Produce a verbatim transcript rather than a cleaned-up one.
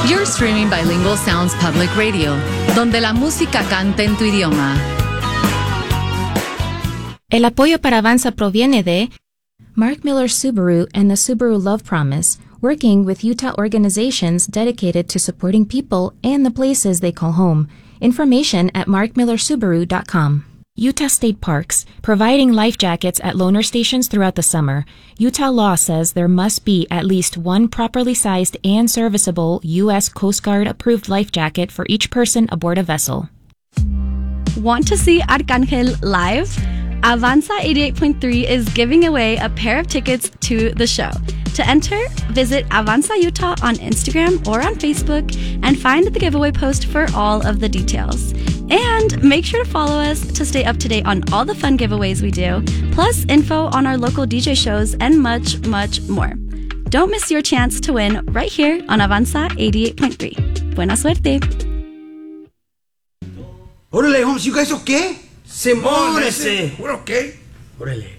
You're streaming Bilingual Sounds Public Radio, donde la música canta en tu idioma. El apoyo para Avanza proviene de Mark Miller Subaru and the Subaru Love Promise, working with Utah organizations dedicated to supporting people and the places they call home. Information at mark miller subaru dot com. Utah State Parks, providing life jackets at loaner stations throughout the summer. Utah law says there must be at least one properly sized and serviceable U S Coast Guard approved life jacket for each person aboard a vessel. Want to see Arcángel live? Avanza eighty-eight point three is giving away a pair of tickets to the show. To enter, visit Avanza Utah on Instagram or on Facebook and find the giveaway post for all of the details. And make sure to follow us to stay up to date on all the fun giveaways we do, plus info on our local D J shows and much, much more. Don't miss your chance to win right here on Avanza eighty-eight point three. Buena suerte! Órale, Holmes, you guys okay? Simón, ese. We're okay. Órale.